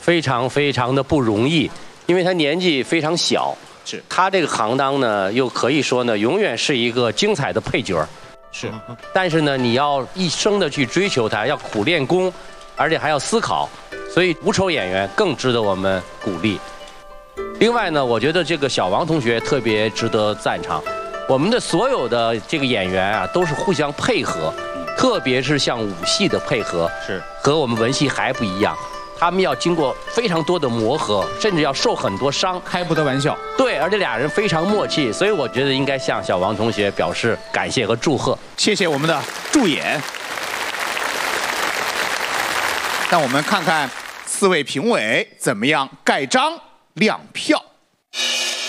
非常非常的不容易，因为他年纪非常小， 是他这个行当呢，又可以说呢，永远是一个精彩的配角。 是， 但是呢，你要一生的去追求它，要苦练功，而且还要思考，所以无丑演员更值得我们鼓励。另外呢，我觉得这个小王同学特别值得赞赏。我们的所有的这个演员啊，都是互相配合，特别是像武戏的配合， 是和我们文戏还不一样。他们要经过非常多的磨合，甚至要受很多伤， 开不得玩笑。 对，而且俩人非常默契，所以我觉得应该向小王同学表示感谢和祝贺。 谢谢我们的助演。让我们看看4位评委怎么样盖章亮票。